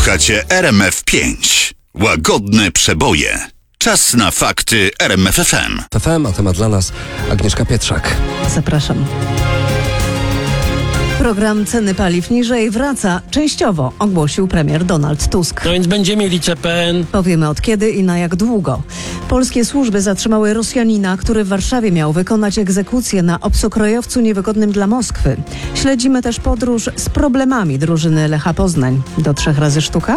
Słuchacie RMF5. Łagodne przeboje. Czas na fakty RMF FM. FM, a temat dla nas Agnieszka Pietrzak. Zapraszam. Program ceny paliw niżej wraca częściowo, ogłosił premier Donald Tusk. No więc będziemy mieli CPN. Powiemy od kiedy i na jak długo. Polskie służby zatrzymały Rosjanina, który w Warszawie miał wykonać egzekucję na obcokrajowcu niewygodnym dla Moskwy. Śledzimy też podróż z problemami drużyny Lecha Poznań. Do 3 razy sztuka?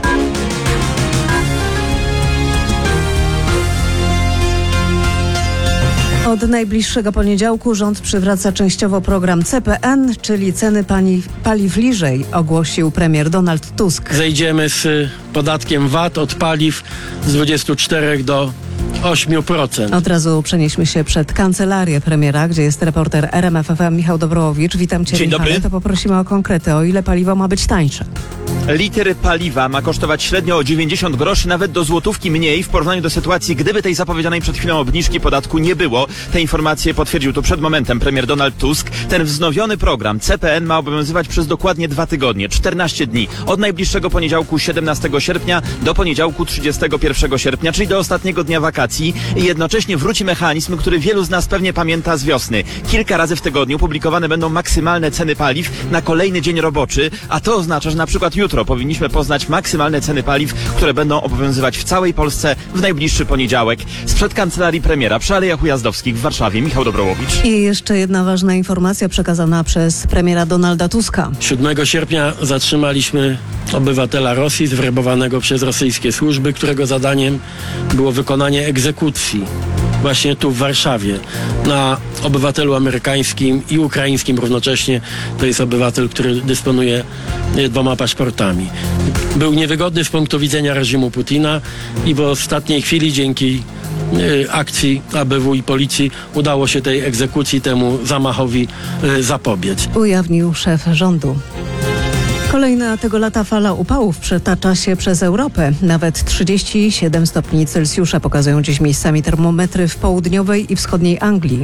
Od najbliższego poniedziałku rząd przywraca częściowo program CPN, czyli ceny paliw niżej, ogłosił premier Donald Tusk. Zejdziemy z podatkiem VAT od paliw z 24 do 8%. Od razu przenieśmy się przed kancelarię premiera, gdzie jest reporter RMF FM Michał Dobrowicz. Witam cię, Dzień Michale. dobry. To poprosimy o konkrety. O ile paliwo ma być tańsze? Litr paliwa ma kosztować średnio o 90 groszy, nawet do złotówki mniej w porównaniu do sytuacji, gdyby tej zapowiedzianej przed chwilą obniżki podatku nie było. Te informacje potwierdził tu przed momentem premier Donald Tusk. Ten wznowiony program CPN ma obowiązywać przez dokładnie 2 tygodnie, 14 dni. Od najbliższego poniedziałku 17 sierpnia do poniedziałku 31 sierpnia, czyli do ostatniego dnia wakacji. I jednocześnie wróci mechanizm, który wielu z nas pewnie pamięta z wiosny. Kilka razy w tygodniu publikowane będą maksymalne ceny paliw na kolejny dzień roboczy, a to oznacza, że na przykład jutro powinniśmy poznać maksymalne ceny paliw, które będą obowiązywać w całej Polsce w najbliższy poniedziałek. Sprzed kancelarii premiera przy Alejach Ujazdowskich w Warszawie Michał Dobrowicz. I jeszcze jedna ważna informacja przekazana przez premiera Donalda Tuska. 7 sierpnia zatrzymaliśmy obywatela Rosji zwerbowanego przez rosyjskie służby, którego zadaniem było wykonanie egzekucji właśnie tu w Warszawie na obywatelu amerykańskim i ukraińskim równocześnie. To jest obywatel, który dysponuje 2 paszportami. Był niewygodny z punktu widzenia reżimu Putina i w ostatniej chwili dzięki akcji ABW i policji udało się tej egzekucji, temu zamachowi zapobiec. Ujawnił szef rządu. Kolejna tego lata fala upałów przetacza się przez Europę. Nawet 37 stopni Celsjusza pokazują dziś miejscami termometry w południowej i wschodniej Anglii.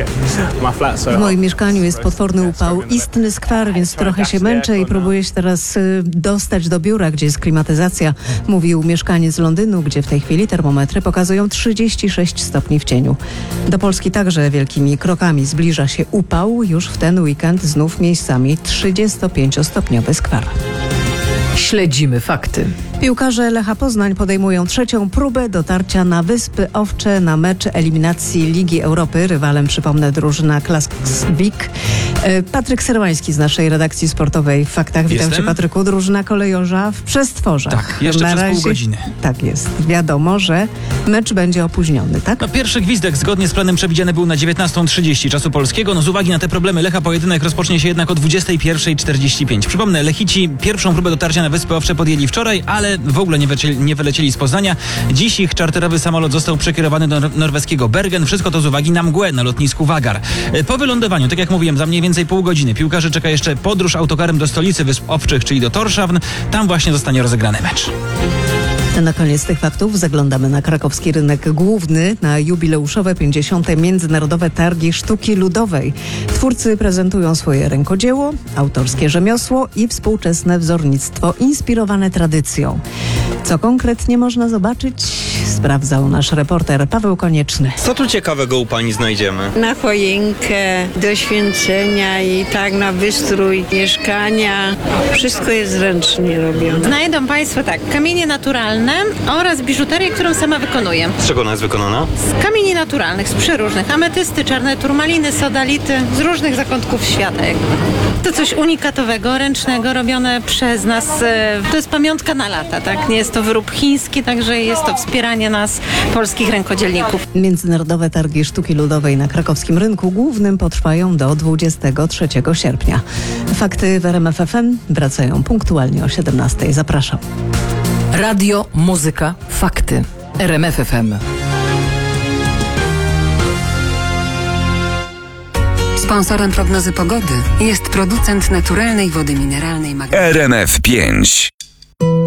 W moim mieszkaniu jest potworny upał, istny skwar, więc trochę się męczę i próbuję się teraz dostać do biura, gdzie jest klimatyzacja, mówił mieszkaniec Londynu, gdzie w tej chwili termometry pokazują 36 stopni w cieniu. Do Polski także wielkimi krokami zbliża się upał. Już w ten weekend znów miejscami 35-stopniowy skwar. Śledzimy fakty. Piłkarze Lecha Poznań podejmują 3. próbę dotarcia na Wyspy Owcze na mecz eliminacji Ligi Europy. Rywalem, przypomnę, drużyna Klaksvik. Patryk Serwański z naszej redakcji sportowej w Faktach. Witam cię, Patryku. Drużyna kolejorza w Przestworzach. Tak, jeszcze na przez razie, pół godziny. Tak jest. Wiadomo, że mecz będzie opóźniony, tak? No, pierwszy gwizdek zgodnie z planem przewidziany był na 19:30 czasu polskiego. No z uwagi na te problemy Lecha pojedynek rozpocznie się jednak o 21:45. Przypomnę, Lechici pierwszą próbę dotarcia na Wyspy Owcze podjęli wczoraj, ale w ogóle nie wylecieli z Poznania. Dziś ich czarterowy samolot został przekierowany do norweskiego Bergen. Wszystko to z uwagi na mgłę na lotnisku Vagar. Po wylądowaniu, tak jak mówiłem, za mniej więcej pół godziny piłkarzy czeka jeszcze podróż autokarem do stolicy Wysp Owczych, czyli do Torshavn. Tam właśnie zostanie rozegrany mecz. Na koniec tych faktów zaglądamy na krakowski rynek główny, na jubileuszowe 50. Międzynarodowe Targi Sztuki Ludowej. Twórcy prezentują swoje rękodzieło, autorskie rzemiosło i współczesne wzornictwo inspirowane tradycją. Co konkretnie można zobaczyć, sprawdzał nasz reporter Paweł Konieczny. Co tu ciekawego u pani znajdziemy? Na choinkę, do święcenia i tak na wystrój mieszkania. Wszystko jest ręcznie robione. Znajdą Państwo tak, kamienie naturalne oraz biżuterię, którą sama wykonuję. Z czego ona jest wykonana? Z kamieni naturalnych, z przeróżnych. Ametysty, czarne turmaliny, sodality, z różnych zakątków świata. To coś unikatowego, ręcznego, robione przez nas. To jest pamiątka na lata, tak? Nie jest to wyrób chiński, także jest to wspieranie nas, polskich rękodzielników. Międzynarodowe Targi Sztuki Ludowej na krakowskim rynku głównym potrwają do 23 sierpnia. Fakty w RMF FM wracają punktualnie o 17:00. Zapraszam. Radio, muzyka, fakty. RMF FM. Sponsorem prognozy pogody jest producent naturalnej wody mineralnej Magdalena. RMF5.